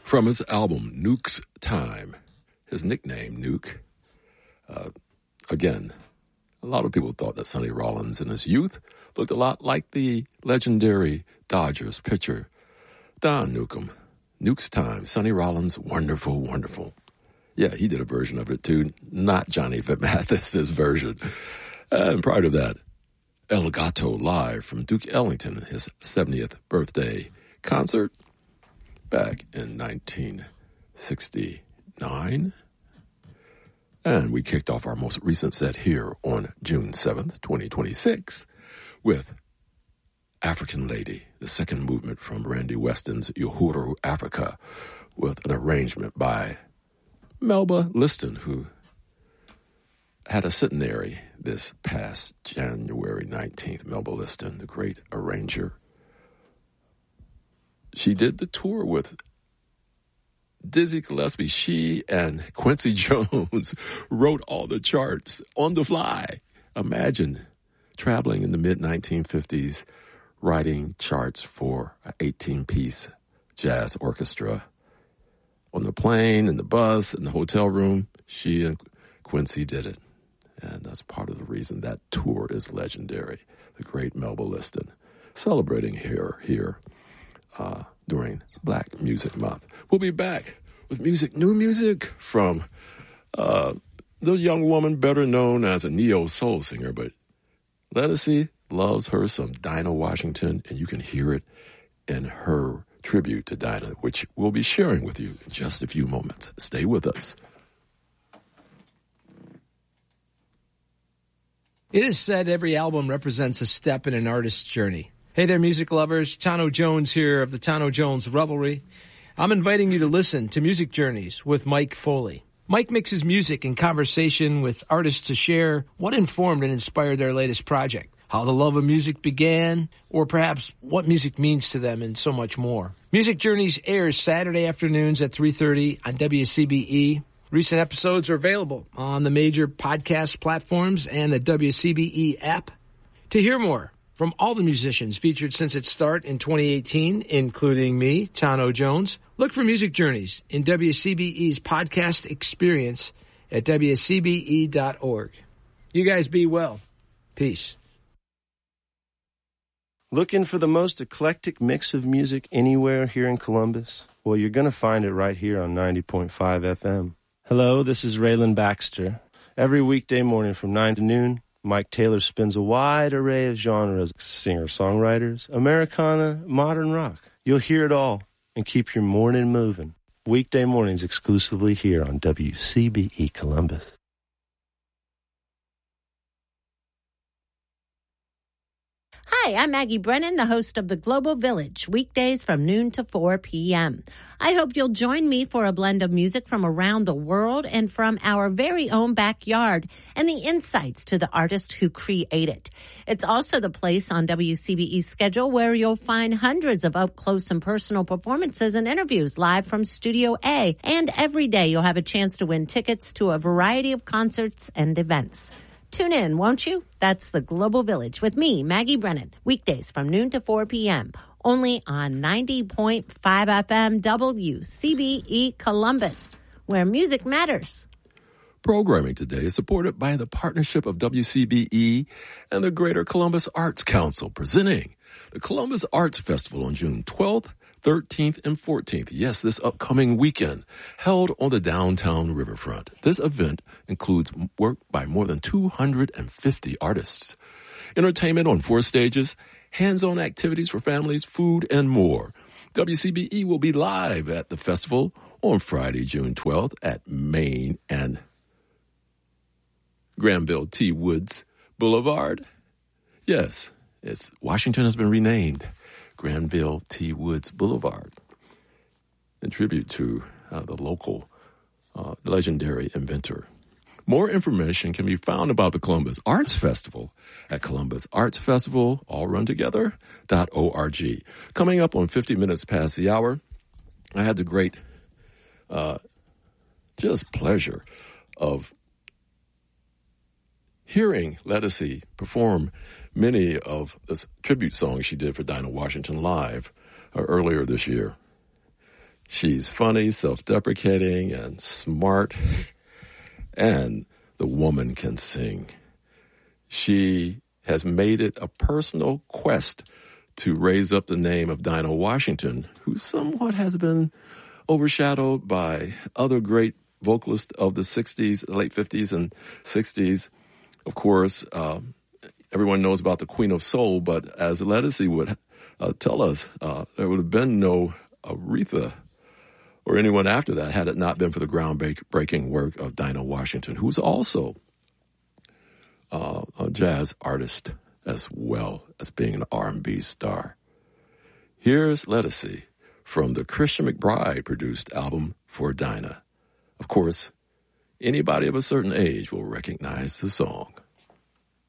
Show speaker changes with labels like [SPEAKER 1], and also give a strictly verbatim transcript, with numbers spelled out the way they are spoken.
[SPEAKER 1] From his album Nuke's Time, his nickname Nuke. Uh, again, a lot of people thought that Sonny Rollins in his youth looked a lot like the legendary Dodgers pitcher Don Newcomb. Nuke's Time, Sonny Rollins, wonderful, wonderful. Yeah, he did a version of it too, not Johnny Mathis's version. And prior to that, El Gato live from Duke Ellington, his seventieth birthday concert back in nineteen sixty-nine. And we kicked off our most recent set here on June seventh, twenty twenty-six with African Lady, the second movement from Randy Weston's Uhuru Africa, with an arrangement by Melba Liston, who had a centenary this past January nineteenth. Melba Liston, the great arranger. She did the tour with Dizzy Gillespie. She and Quincy Jones wrote all the charts on the fly. Imagine traveling in the mid nineteen fifties, writing charts for an eighteen-piece jazz orchestra. On the plane, in the bus, in the hotel room, she and Quincy did it. And that's part of the reason that tour is legendary. The great Melba Liston, celebrating here, here uh, during Black Music Month. We'll be back with music, new music from uh, the young woman better known as a neo-soul singer, but Ledisi loves her some Dinah Washington, and you can hear it in her tribute to Dinah, which we'll be sharing with you in just a few moments. Stay with us.
[SPEAKER 2] It is said every album represents a step in an artist's journey. Hey there, music lovers. Tano Jones here of the Tano Jones Revelry. I'm inviting you to listen to Music Journeys with Mike Foley. Mike mixes music and conversation with artists to share what informed and inspired their latest project, how the love of music began, or perhaps what music means to them, and so much more. Music Journeys airs Saturday afternoons at three thirty on W C B E. Recent episodes are available on the major podcast platforms and the W C B E app. To hear more from all the musicians featured since its start in twenty eighteen, including me, Tano Jones, look for Music Journeys in W C B E's podcast experience at W C B E dot org. You guys be well. Peace.
[SPEAKER 3] Looking for the most eclectic mix of music anywhere here in Columbus? Well, you're going to find it right here on ninety point five F M. Hello, this is Raylan Baxter. Every weekday morning from nine to noon, Mike Taylor spins a wide array of genres, singer-songwriters, Americana, modern rock. You'll hear it all and keep your morning moving. Weekday mornings exclusively here on W C B E Columbus.
[SPEAKER 4] Hi, I'm Maggie Brennan, the host of The Global Village, weekdays from noon to four p.m. I hope you'll join me for a blend of music from around the world and from our very own backyard and the insights to the artist who create it. It's also the place on W C B E's schedule where you'll find hundreds of up-close and personal performances and interviews live from Studio A. And every day you'll have a chance to win tickets to a variety of concerts and events. Tune in, won't you? That's The Global Village with me, Maggie Brennan, weekdays from noon to four p.m., only on ninety point five F M W C B E Columbus, where music matters.
[SPEAKER 1] Programming today is supported by the partnership of W C B E and the Greater Columbus Arts Council, presenting the Columbus Arts Festival on June twelfth, thirteenth, and fourteenth. Yes, this upcoming weekend, held on the downtown riverfront. This event includes work by more than two hundred fifty artists, entertainment on four stages, hands-on activities for families, food, and more. W C B E will be live at the festival on Friday, June twelfth at Main and Granville T. Woods Boulevard. Yes, it's Washington has been renamed Granville T. Woods Boulevard in tribute to uh, the local uh, legendary inventor. More information can be found about the Columbus Arts Festival at columbus arts festival, all run together, dot org. Coming up on fifty minutes past the hour, I had the great uh, just pleasure of hearing Ledisi perform many of the tribute songs she did for Dinah Washington live uh, earlier this year. She's funny, self-deprecating, and smart, and the woman can sing. She has made it a personal quest to raise up the name of Dinah Washington, who somewhat has been overshadowed by other great vocalists of the sixties, late fifties and sixties. Of course, uh, everyone knows about the Queen of Soul, but as Ledisi would uh, tell us, uh, there would have been no Aretha or anyone after that had it not been for the groundbreaking work of Dinah Washington, who was also uh, a jazz artist as well as being an R and B star. Here's Ledisi from the Christian McBride-produced album For Dinah. Of course, anybody of a certain age will recognize the song.